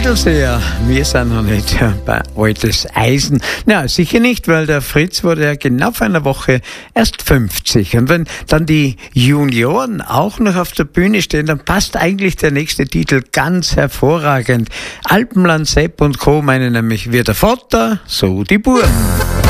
Mädelseher, wir sind noch nicht bei altes Eisen. Na, sicher nicht, weil der Fritz wurde ja genau vor einer Woche erst 50. Und wenn dann die Junioren auch noch auf der Bühne stehen, dann passt eigentlich der nächste Titel ganz hervorragend. Alpenland, Sepp und Co. meinen nämlich, wie der Vater, so die Buben.